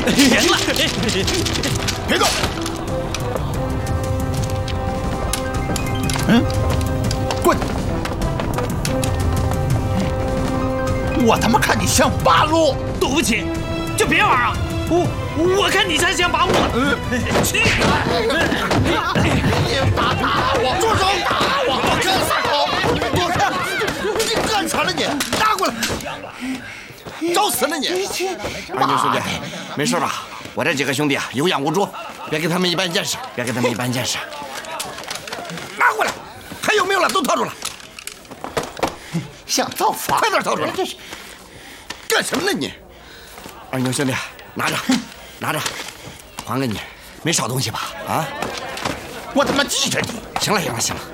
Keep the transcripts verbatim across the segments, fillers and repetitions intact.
赢了！ 别动！嗯，滚！我他妈看你像八路！ 对不起，就别玩啊！我我看你才像八路。去！ 你打打我！住手！打我！我看撒手！躲开！你干啥了你？拿过来！找死了你！ 二牛兄弟，没事吧？我这几个兄弟啊，有养无助，别给他们一般见识，别给他们一般见识。 拿过来！还有没有了？都掏出来！想造反？快点掏出来！这是干什么呢你？ 二牛兄弟，拿着，拿着，还给你，没少东西吧？啊！ 我他妈记着你！ 行了，行了，行了。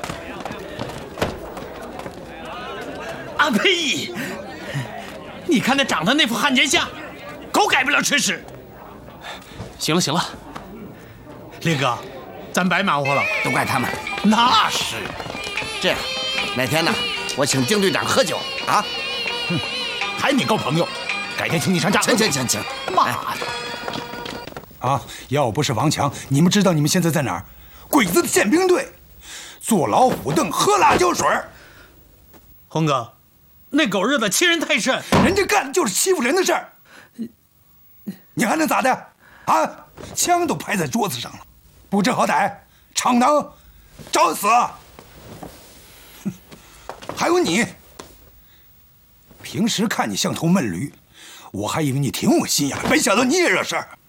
啊呸！你看他长得那副汉奸相，狗改不了吃屎。行了行了，烈哥，咱白忙活了， 都怪他们。 那是。 这样，哪天呢，我请丁队长喝酒啊？ 哼，还你够朋友，改天请你上家。 行行行行， 妈的！ 啊，要不是王强，你们知道你们现在在哪儿？鬼子的宪兵队，坐老虎凳，喝辣椒水。 红哥，那狗日的欺人太甚， 人家干的就是欺负人的事儿，你还能咋的？啊，枪都拍在桌子上了，不知好歹，逞能，找死！还有你，平时看你像头闷驴，我还以为你挺有心眼，没想到你也惹事儿。